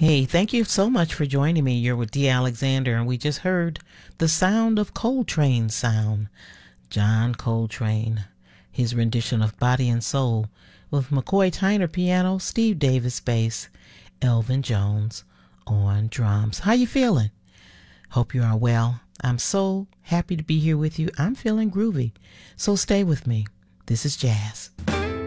Hey, thank you so much for joining me. You're with Dee Alexander, and we just heard the sound of Coltrane sound. John Coltrane, his rendition of Body and Soul with McCoy Tyner piano, Steve Davis bass, Elvin Jones on drums. How you feeling? Hope you are well. I'm so happy to be here with you. I'm feeling groovy, so stay with me. This is Jazz.